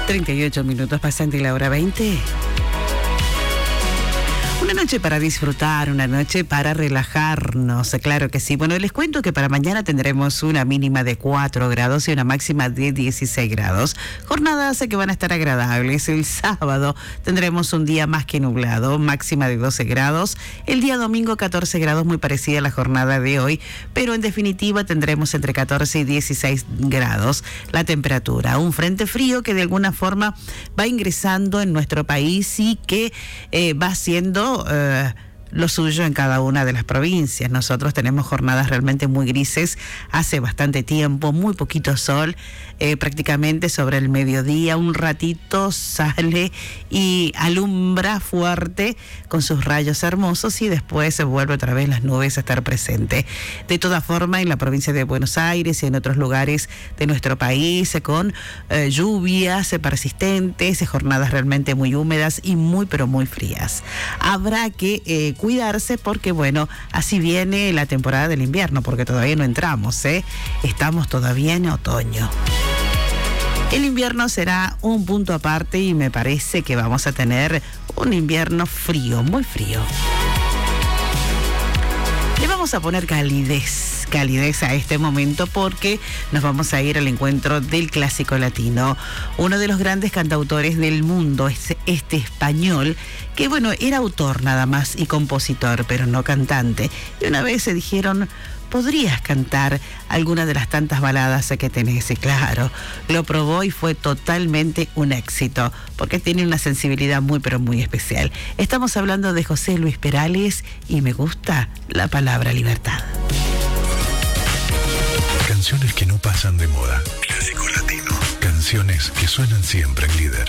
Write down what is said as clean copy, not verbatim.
38 minutos pasante la hora 20. Una noche para disfrutar, una noche para relajarnos, claro que sí. Bueno, les cuento que para mañana tendremos una mínima de 4 grados y una máxima de 16 grados. Jornadas que van a estar agradables. El sábado tendremos un día más que nublado, máxima de 12 grados. El día domingo 14 grados, muy parecida a la jornada de hoy, pero en definitiva tendremos entre 14 y 16 grados la temperatura. Un frente frío que de alguna forma va ingresando en nuestro país y que va haciendo lo suyo en cada una de las provincias. Nosotros tenemos jornadas realmente muy grises hace bastante tiempo, muy poquito sol, prácticamente sobre el mediodía, un ratito sale y alumbra fuerte con sus rayos hermosos y después se vuelve otra vez las nubes a estar presente. De toda forma, en la provincia de Buenos Aires y en otros lugares de nuestro país, con lluvias persistentes, jornadas realmente muy húmedas y muy pero muy frías. Habrá que cuidarse porque, bueno, así viene la temporada del invierno, porque todavía no entramos, estamos todavía en otoño. El invierno será un punto aparte y me parece que vamos a tener un invierno frío, muy frío. Le vamos a poner calidez a este momento porque nos vamos a ir al encuentro del clásico latino. Uno de los grandes cantautores del mundo es este español que, bueno, era autor nada más y compositor, pero no cantante. Y una vez se dijeron: ¿podrías cantar alguna de las tantas baladas que tenés? Y claro, lo probó y fue totalmente un éxito, porque tiene una sensibilidad muy pero muy especial. Estamos hablando de José Luis Perales y me gusta la palabra libertad. Canciones que no pasan de moda. Clásico latino. Canciones que suenan siempre en Líder.